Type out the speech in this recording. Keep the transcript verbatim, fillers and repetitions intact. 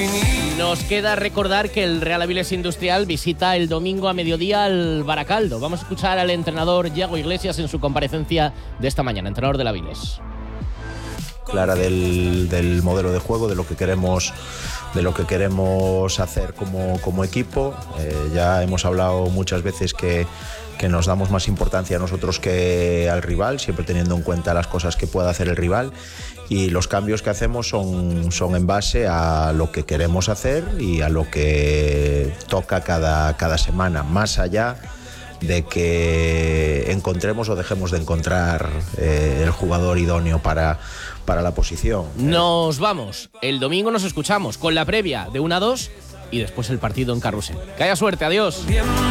Nos queda recordar que el Real Avilés Industrial visita el domingo a mediodía al Baracaldo. Vamos a escuchar al entrenador Yago Iglesias en su comparecencia de esta mañana, entrenador del Avilés. Clara del, del modelo de juego, de lo que queremos, de lo que queremos hacer como, como equipo. Eh, ya hemos hablado muchas veces que, que nos damos más importancia a nosotros que al rival, siempre teniendo en cuenta las cosas que pueda hacer el rival. Y los cambios que hacemos son, son en base a lo que queremos hacer y a lo que toca cada, cada semana, más allá de que encontremos o dejemos de encontrar eh, el jugador idóneo para, para la posición. Nos vamos. El domingo nos escuchamos con la previa de una a dos y después el partido en Carrusel. Que haya suerte. Adiós.